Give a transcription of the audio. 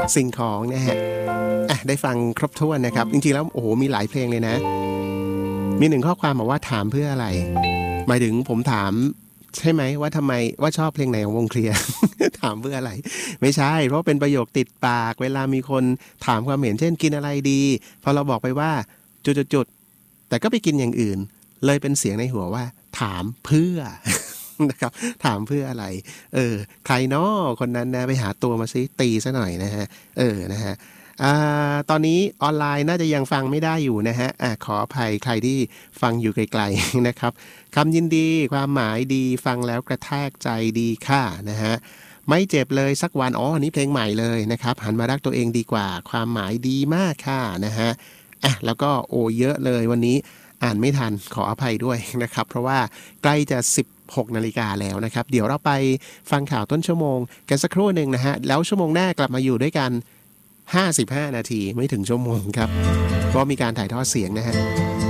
สิ่งของนะฮะได้ฟังครบถ้วนนะครับจริงๆแล้วโอ้โหมีหลายเพลงเลยนะมี1ข้อความบอกว่าถามเพื่ออะไรหมายถึงผมถามใช่ไหมว่าทำไมว่าชอบเพลงไหนของวงเคลียร์ ถามเพื่ออะไรไม่ใช่เพราะเป็นประโยคติดปากเวลามีคนถามความเห็นเช่นกินอะไรดีพอเราบอกไปว่าจุดๆแต่ก็ไปกินอย่างอื่นเลยเป็นเสียงในหัวว่าถามเพื่อ นะครับถามเพื่ออะไรใครน้อคนนั้นนะไปหาตัวมาซิตีซะหน่อยนะฮะนะฮะตอนนี้ออนไลน์น่าจะยังฟังไม่ได้อยู่นะฮะขออภัยใครที่ฟังอยู่ไกลๆนะครับคำยินดีความหมายดีฟังแล้วกระแทกใจดีค่ะนะฮะไม่เจ็บเลยสักวันอันนี้เพลงใหม่เลยนะครับหันมารักตัวเองดีกว่าความหมายดีมากค่ะนะฮะแล้วก็เยอะเลยวันนี้อ่านไม่ทันขออภัยด้วยนะครับเพราะว่าใกล้จะ16 นาฬิกาแล้วนะครับเดี๋ยวเราไปฟังข่าวต้นชั่วโมงกันสักครู่หนึ่งนะฮะแล้วชั่วโมงหน้ากลับมาอยู่ด้วยกัน55 นาทีไม่ถึงชั่วโมงครับเพราะมีการถ่ายทอดเสียงนะฮะ